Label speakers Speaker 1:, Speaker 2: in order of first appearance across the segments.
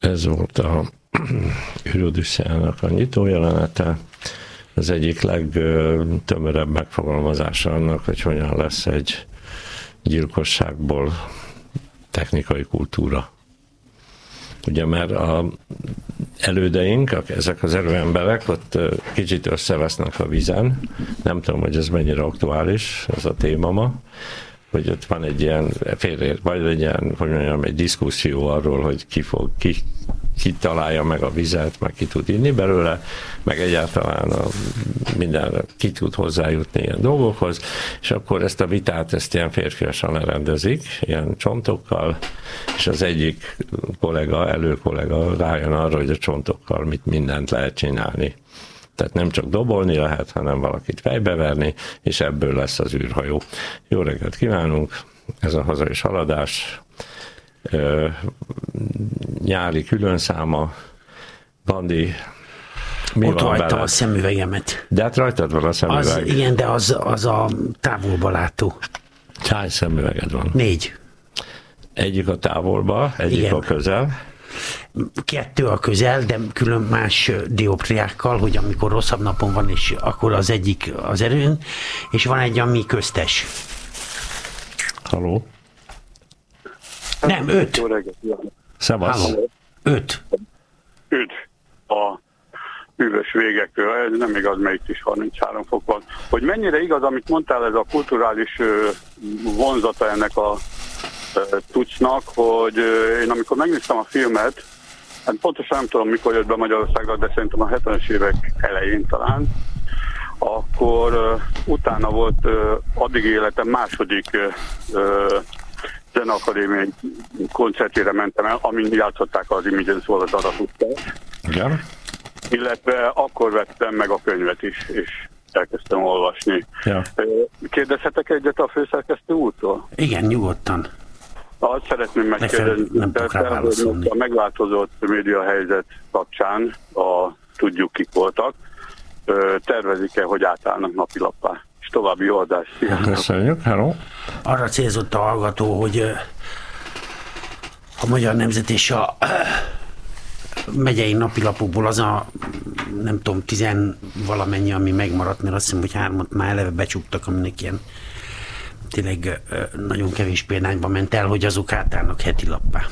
Speaker 1: Ez volt a űrodüsszeának a nyitó jelenete. Az egyik legtömörebb megfogalmazása annak, hogy hogyan lesz egy gyilkosságból technikai kultúra. Ugye mert az elődeink, ezek az erőemberek ott kicsit összevesznek a vízen. Nem tudom, hogy ez mennyire aktuális, ez a téma ma, hogy ott van egy ilyen vagy egy ilyen, hogy mondjam, egy diszkuszió arról, hogy ki találja meg a vizet, meg ki tud inni belőle, meg egyáltalán mindenre ki tud hozzájutni ilyen dolgokhoz, és akkor ezt a vitát, ezt ilyen férfiasan lerendezik, ilyen csontokkal, és az egyik előkollega rájön arra, hogy a csontokkal mindent lehet csinálni. Tehát nem csak dobolni lehet, hanem valakit fejbeverni, és ebből lesz az űrhajó. Jó reggelt kívánunk! Ez a Haza és Haladás nyári különszáma. Bandi, mi
Speaker 2: ott
Speaker 1: van
Speaker 2: hagytam
Speaker 1: veled?
Speaker 2: A szemüvegemet.
Speaker 1: De hát rajtad van a szemüveg.
Speaker 2: Igen, de az a távolba látó.
Speaker 1: Hány szemüveged van?
Speaker 2: 4.
Speaker 1: Egyik a távolba, egyik
Speaker 2: Igen.
Speaker 1: a közel.
Speaker 2: 2 a közel, de külön más dioptriákkal, hogy amikor rosszabb napon van, és akkor az egyik az erőn, és van egy, ami köztes.
Speaker 1: Halló?
Speaker 2: Nem, 5.
Speaker 3: Jó reggelt.
Speaker 1: Szevasz.
Speaker 2: Halló. 5.
Speaker 3: 5 a hűvös végekről, ez nem igaz, mert itt is 33 fok van. Hogy mennyire igaz, amit mondtál, ez a kulturális vonzata ennek a tucsnak, hogy én amikor megnéztem a filmet, hát pontosan nem tudom, mikor jött be Magyarországra, de szerintem a 70-es évek elején talán, akkor utána volt addig életem második Zeneakadémiai koncertjére mentem el, amin játszották az Imagine Szolgatat után.
Speaker 1: Igen.
Speaker 3: Illetve akkor vettem meg a könyvet is, és elkezdtem olvasni.
Speaker 1: Ja.
Speaker 3: Kérdezhetek egyet a főszerkesztő úrtól?
Speaker 2: Igen, nyugodtan.
Speaker 3: Azt szeretném megkérdezni,
Speaker 2: nem tudok rá válaszolni.
Speaker 3: a megváltozott médiahelyzet kapcsán, tudjuk kik voltak, tervezik-e, hogy átállnak napilappá? És további jó adás.
Speaker 1: Köszönjük, hello.
Speaker 2: Arra célzott a hallgató, hogy a Magyar Nemzet és a megyei napilapokból az a, nem tudom, 10 valamennyi, ami megmaradt, mert azt hiszem, hogy 3 már eleve becsuktak, aminek ilyen tényleg nagyon kevés példányban ment el, hogy azok átállnak heti lappá.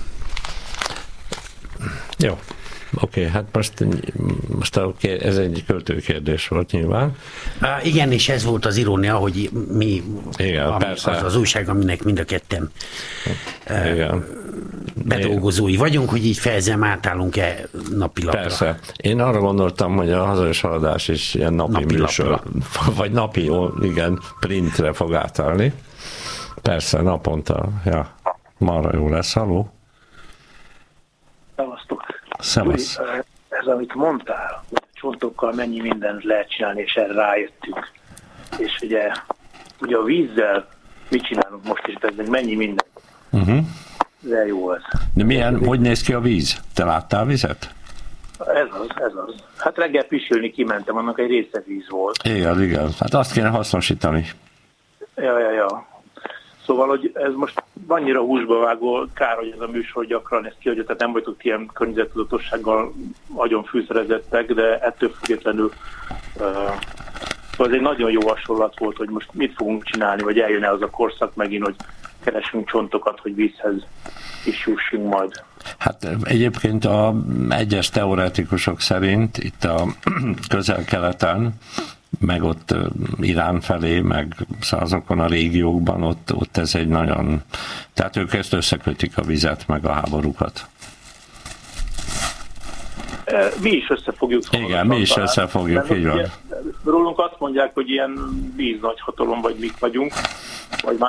Speaker 1: Jó. Oké, hát most ez egy költőkérdés volt nyilván.
Speaker 2: Igen, és ez volt az irónia, hogy mi
Speaker 1: Igen, persze.
Speaker 2: Az újság, aminek mind a ketten
Speaker 1: Igen.
Speaker 2: bedolgozói vagyunk, hogy így fejezem, átállunk-e napilapra.
Speaker 1: Persze. Én arra gondoltam, hogy a Haza és Haladás is ilyen napi műsor, vagy napi, igen, printre fog átállni. Persze, naponta. Ja, marha jó lesz. Halló?
Speaker 4: Szevasztok.
Speaker 1: Szevasz.
Speaker 4: Ez, amit mondtál, hogy a csontokkal mennyi mindent lehet csinálni, és erre rájöttünk. És ugye a vízzel mit csinálunk most is, ez még mennyi minden. De jó ez.
Speaker 1: De hogy néz ki a víz? Te láttál vizet?
Speaker 4: Ez az. Hát reggel pisilni kimentem, annak egy része víz volt.
Speaker 1: Igen. Hát azt kéne hasznosítani.
Speaker 4: Ja. Szóval, hogy ez most annyira húsba vágó, kár, hogy ez a műsor gyakran ezt kiadja, tehát nem vagytok ilyen környezettudatossággal agyon fűszerezettek, de ettől függetlenül szóval ez egy nagyon jó hasonlat volt, hogy most mit fogunk csinálni, vagy eljön-e az a korszak megint, hogy keresünk csontokat, hogy vízhez is jussunk majd. Hát
Speaker 1: egyébként egyes teoretikusok szerint itt a Közel-Keleten, meg ott Irán felé, meg azokon a régiókban, ott ez egy nagyon... Tehát ők ezt összekötik a vizet, meg a háborúkat.
Speaker 4: Mi is összefogjuk.
Speaker 1: Igen, mi is összefogjuk, így van.
Speaker 4: Rólunk azt mondják, hogy ilyen víznagyhatalom, vagy mik vagyunk, vagy